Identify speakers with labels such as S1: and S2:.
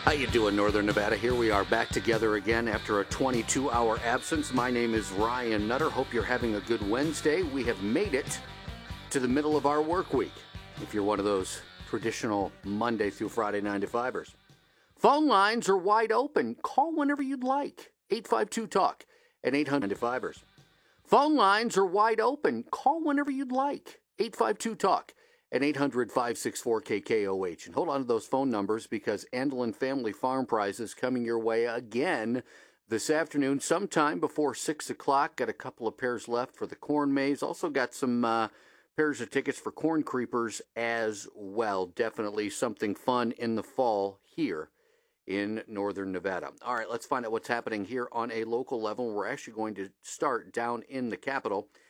S1: How you doing, Northern Nevada? Here we are back together again after a 22-hour absence. My name is Ryan Nutter. Hope you're having a good Wednesday. We have made it to the middle of our work week, if you're one of those traditional Monday through Friday 9-to-5ers. Phone lines are wide open. Call whenever you'd like. 852-TALK and 800-9-to-5ers. Phone lines are wide open. Call whenever you'd like. 852-TALK and 800-564-KKOH. And hold on to those phone numbers because Andelin Family Farm Prize is coming your way again this afternoon, sometime before 6 o'clock. Got a couple of pairs left for the corn maze. Also got some pairs of tickets for corn creepers as well. Definitely something fun in the fall here in Northern Nevada. All right, let's find out what's happening here on a local level. We're actually going to start down in the capital.